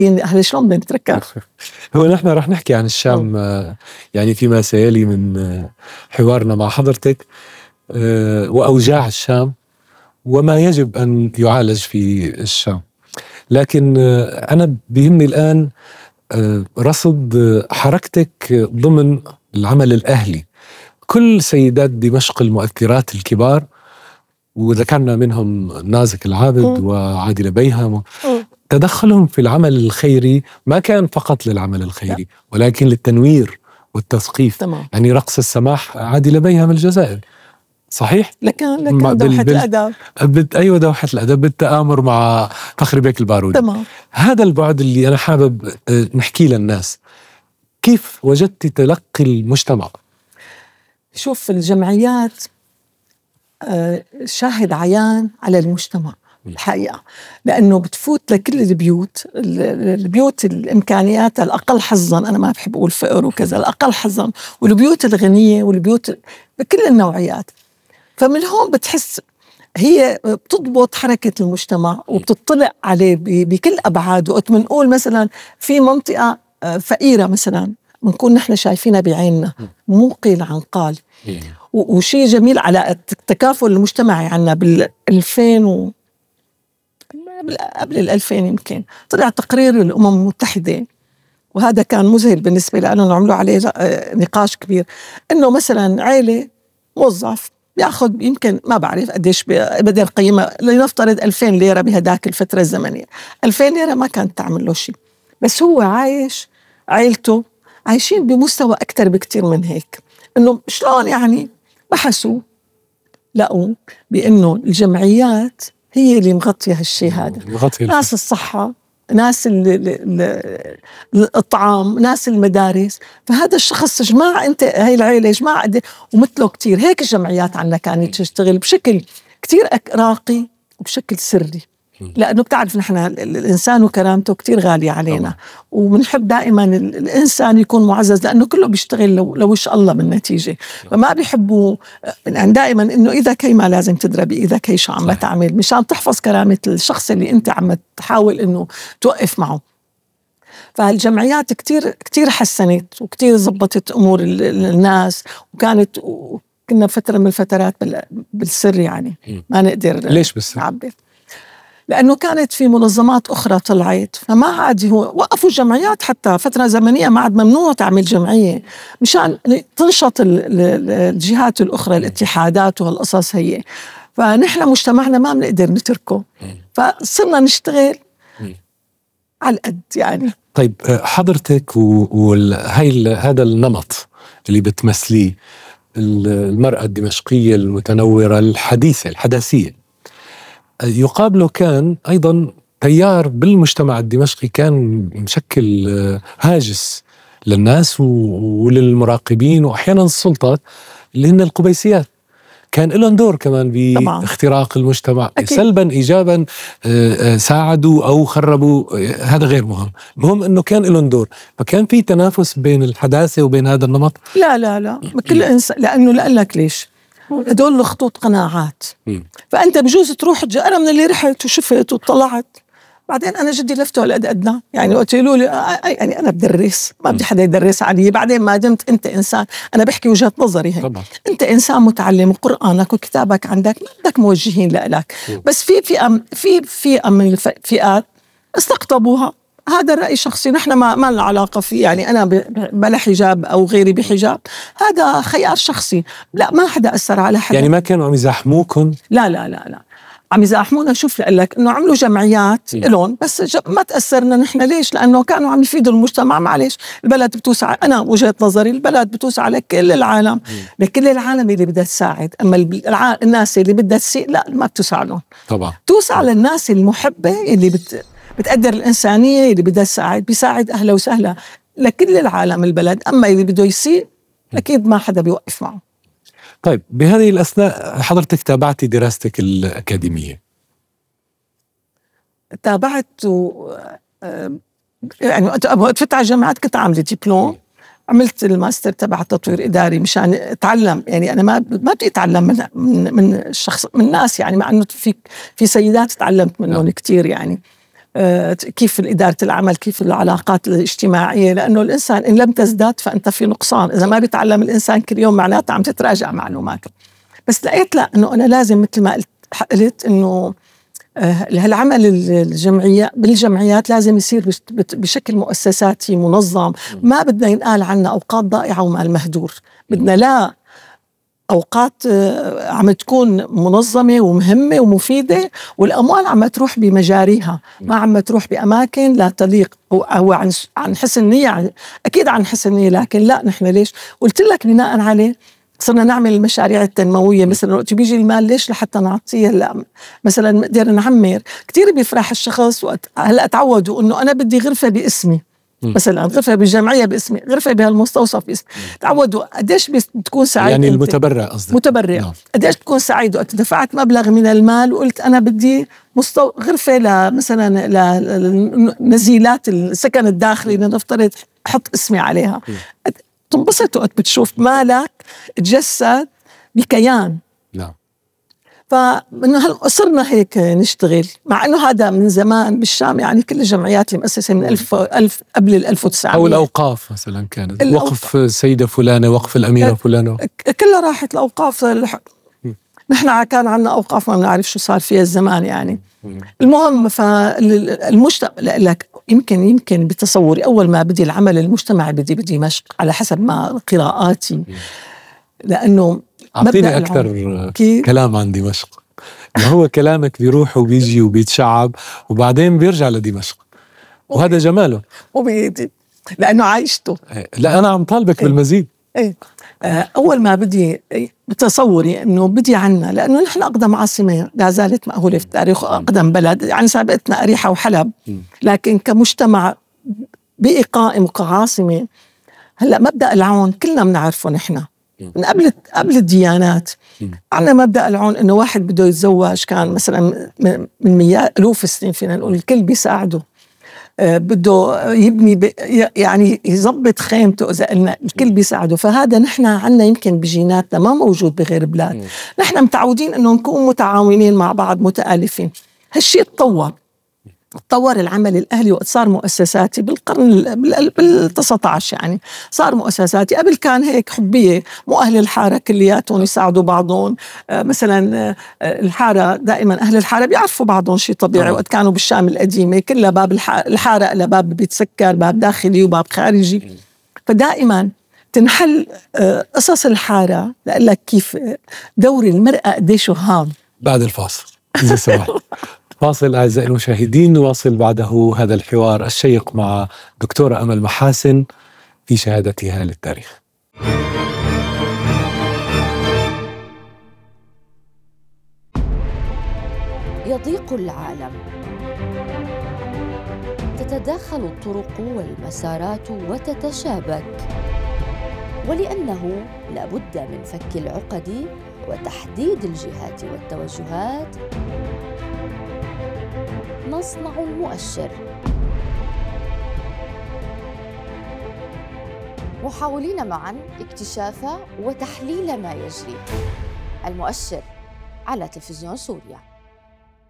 هل شلون بدنا نتركها؟ هو نحن رح نحكي عن الشام يعني فيما سيلي من حوارنا مع حضرتك، وأوجاع الشام وما يجب أن يعالج في الشام. لكن أنا بيهمني الآن رصد حركتك ضمن العمل الأهلي. كل سيدات دمشق المؤثرات الكبار، وذكرنا منهم نازك العابد وعادلة بيهم، تدخلهم في العمل الخيري ما كان فقط للعمل الخيري ولكن للتنوير والتثقيف. تمام. يعني رقص السماح عادلة بيهم الجزائر، صحيح؟ لكن دوحة الأدب. أيوة، دوحة الأدب بالتآمر مع فخر بيك البارودي. تمام. هذا البعد اللي أنا حابب نحكي للناس. كيف وجدت تلقي المجتمع؟ شوف، الجمعيات شاهد عيان على المجتمع الحقيقة، لأنه بتفوت لكل البيوت الإمكانيات الأقل حظاً، أنا ما بحب أقول فقر وكذا، الأقل حظاً، والبيوت الغنية والبيوت بكل النوعيات. فمن هون بتحس هي بتضبط حركة المجتمع وبتطلع عليه بكل أبعاده. وقت منقول مثلا في منطقة فقيرة مثلا بنكون نحن شايفينها بعيننا، مو قيل عن قال. وشيء جميل على التكافل المجتمعي عنا بال2000 قبل 2000 يمكن طلع تقرير الأمم المتحدة، وهذا كان مذهل بالنسبة لأنه عملوا عليه نقاش كبير، إنه مثلا عائلة موظف بياخذ يمكن ما بعرف قديش بدل قيمة، لنفترض 2000 ليرة بهداك الفترة الزمنية. 2000 ليرة ما كانت تعمل له شيء، بس هو عايش، عائلته عايشين بمستوى أكتر بكتير من هيك. إنه شلون يعني؟ بحثوا لقوا بأنه الجمعيات هي اللي مغطية هالشيء هذا. ناس الصحة، ناس الطعام، ناس المدارس. فهذا الشخص جماعة، انت هاي العيلة جماعة ومثله كتير. هيك الجمعيات عنا كانت تشتغل بشكل كتير راقي وبشكل سري، لأنه بتعرف نحن الإنسان وكرامته كتير غالية علينا، وبنحب دائما الإنسان يكون معزز، لأنه كله بيشتغل لوش الله بالنتيجة. فما بيحبوا يعني دائما إنه إذا كي ما لازم تضربي، إذا كي شو عم تعمل مشان تحفظ كرامة الشخص اللي أنت عم تحاول إنه توقف معه. فالجمعيات كتير حسنت وكتير زبطت أمور الناس، كنا فترة من الفترات بالسر، يعني ما نقدر ليش بالسر؟ نعبر، لأنه كانت في منظمات أخرى طلعت، فما عاد وقفوا الجمعيات حتى فترة زمنية، ما عاد ممنوع تعمل جمعية مشان تنشط الجهات الأخرى، الاتحادات وهالقصص هي. فنحن مجتمعنا ما بنقدر نتركه، فصرنا نشتغل على القد يعني. طيب حضرتك هذا النمط اللي بتمثليه، المرأة الدمشقية المتنورة الحداثية، يقابله كان أيضا تيار بالمجتمع الدمشقي كان مشكل هاجس للناس وللمراقبين وأحيانا السلطات، اللي هن القبيسيات. كان لهم دور كمان باختراق المجتمع. أكيد. سلبا إيجابا، ساعدوا أو خربوا، هذا غير مهم، المهم أنه كان لهم دور. فكان في تنافس بين الحداثة وبين هذا النمط. لا كل إنسان، لأنه لقلك ليش هدول الخطوط قناعات. فأنت بجوز تروح أنا من اللي رحت وشفت وطلعت، بعدين أنا جدي لفته على قد أدنى، يعني قلت له يعني أنا بدرس، ما بدي حدا يدرس علي. بعدين ما دمت أنت إنسان، أنا بحكي وجهة نظري هي، أنت إنسان متعلم وقرآنك وكتابك عندك، ما بدك موجهين لك. بس في فئة من الفئات استقطبوها. هذا الرأي الشخصي، نحن ما لنا علاقة فيه، يعني أنا بلا حجاب أو غيري بحجاب، هذا خيار شخصي، لا ما حدا أثر على حدا. يعني ما كانوا عم يزاحموكم؟ لا عم يزاحمونا. شوف لك إنه عملوا جمعيات إلون، بس ما تأثرنا نحن. ليش؟ لأنه كانوا عم يفيدوا المجتمع. معلش، البلد بتوسع، أنا وجهة نظري البلد بتوسع لكل العالم، لكل العالم اللي بدها تساعد. أما الناس اللي بدها تسيء لا، ما بتوسع لهم. طبعا توسع للناس المحبة اللي بتقدر الإنسانية، اللي بدها تساعد، بيساعد أهلا وسهلا لكل العالم البلد. أما اللي بده يسيء أكيد ما حدا بيوقف معه. طيب، بهذه الأثناء حضرتك تابعتي دراستك الأكاديمية؟ تابعت يعني وقت فتت على الجامعات كنت عاملة دبلوم، عملت الماستر تبع تطوير إداري مشان أتعلم. يعني أنا ما بدي أتعلم من الشخص، من الناس، يعني مع أنه في سيدات تعلمت منهم كتير يعني. كيف إدارة العمل، كيف العلاقات الاجتماعية، لأنه الإنسان إن لم تزداد فأنت في نقصان. إذا ما بيتعلم الإنسان كل يوم معناته عم تتراجع معلوماته. بس لقيت لا، إنه أنا لازم مثل ما قلت إنه العمل بالجمعيات لازم يصير بشكل مؤسساتي منظم. ما بدنا ينقال عنا أوقات ضائعة ومال مهدور، بدنا لا أوقات عم تكون منظمة ومهمة ومفيدة، والأموال عم تروح بمجاريها، ما عم تروح بأماكن لا تليق، أو عن حسن نية. أكيد عن حسن نية، لكن لا، نحن ليش قلت لك بناء عليه صرنا نعمل المشاريع التنموية. مثلا وقت بيجي المال ليش لحتى نعطيه؟ لا مثلا نقدر نعمر. كتير بيفرح الشخص هلا تعودوا إنه أنا بدي غرفة باسمي، مثلا غرفة بالجمعية باسمي، غرفة بهالمستوصف باسمي. تعودوا. قديش بتكون سعيد يعني المتبرع قصدك؟ متبرع. نعم. قديش تكون سعيد وقت دفعت مبلغ من المال وقلت أنا بدي غرفة مثلا لنزيلات السكن الداخلي لنفترض حط اسمي عليها. تنبسط وقت بتشوف مالك تجسد بكيان. نعم. فصرنا هيك نشتغل، مع انه هذا من زمان بالشام. يعني كل الجمعيات المؤسسة من ألف قبل 1900. او الاوقاف مثلا كانت وقف السيدة فلانة، وقف الاميرة فلانة، كلها راحت الاوقاف. نحن كان عندنا اوقاف ما بنعرف شو صار فيها الزمان يعني. المهم فالمجتمع لك يمكن بتصوري اول ما بدي العمل المجتمعي بدي بدمشق على حسب ما قراءاتي، لانه أعطيني أكثر كلام عن دمشق. ما هو كلامك بيروح وبيجي وبيتشعب وبعدين بيرجع لدمشق، وهذا جماله وبيدي لأنه عايشته. لا أنا عم طالبك بالمزيد. أول ما بدي بتصوري أنه بدي عنا، لأنه نحن أقدم عاصمة لا زالت مأهولة في التاريخ، أقدم بلد. يعني سابقتنا أريحة وحلب، لكن كمجتمع بقي قائم وكعاصمة. هلأ مبدأ العون كلنا بنعرفه نحن من قبل الديانات. عنا مبدأ العون إنه واحد بده يتزوج كان مثلا من مئات ألوف السنين، فينا نقول الكل بيساعده. بده يبني يعني يضبط خيمته، إذا قلنا الكل بيساعده. فهذا نحن عنا يمكن بجيناتنا، ما موجود بغير بلاد. نحن متعودين إنه نكون متعاونين مع بعض، متآلفين. هالشيء تطور العمل الأهلي وقت صار مؤسساتي بالقرن بال19. يعني صار مؤسساتي. قبل كان هيك حبية، مو أهل الحارة كلياتهم يساعدوا بعضهم. مثلا الحارة دائما أهل الحارة بيعرفوا بعضهم، شيء طبيعي. وقت كانوا بالشام القديمة كلها باب الحارة إلى باب بيتسكر، باب داخلي وباب خارجي. فدائما تنحل قصص الحارة. لأقول لك كيف دور المرأة قديش هام. بعد الفاصل إذا سمحت. فاصل أعزائي المشاهدين، نواصل بعده هذا الحوار الشيق مع دكتورة أمل محاسن في شهادتها للتاريخ. يضيق العالم، تتداخل الطرق والمسارات وتتشابك، ولأنه لا بد من فك العقد وتحديد الجهات والتوجهات، نصنع المؤشر، محاولين معا اكتشاف وتحليل ما يجري. المؤشر على تلفزيون سوريا.